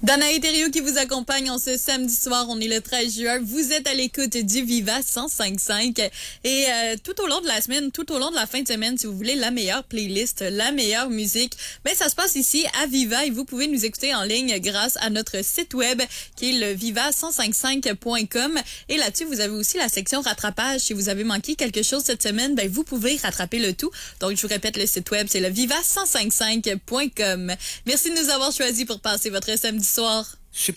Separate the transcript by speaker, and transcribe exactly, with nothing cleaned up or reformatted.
Speaker 1: Danae Thériault qui vous accompagne en ce samedi soir. On est le treize juin. Vous êtes à l'écoute du Viva cent cinq cinq. Et euh, tout au long de la semaine, tout au long de la fin de semaine, si vous voulez la meilleure playlist, la meilleure musique, ben ça se passe ici à Viva et vous pouvez nous écouter en ligne grâce à notre site web qui est le viva cent cinquante-cinq point com. Et là-dessus, vous avez aussi la section rattrapage. Si vous avez manqué quelque chose cette semaine, ben vous pouvez rattraper le tout. Donc, je vous répète, le site web, c'est le viva cent cinquante-cinq point com. Merci de nous avoir choisis pour passer votre samedi soir.